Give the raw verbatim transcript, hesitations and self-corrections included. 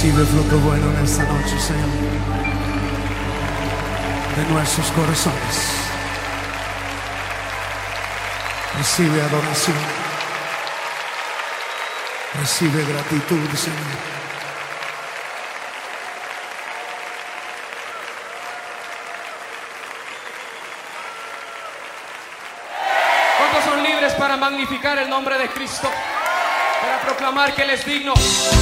Recibe fruto bueno en esta noche, Señor, de nuestros corazones. Recibe adoración. Recibe gratitud, Señor. ¿Cuántos son libres para magnificar el nombre de Cristo? Para proclamar que Él es digno.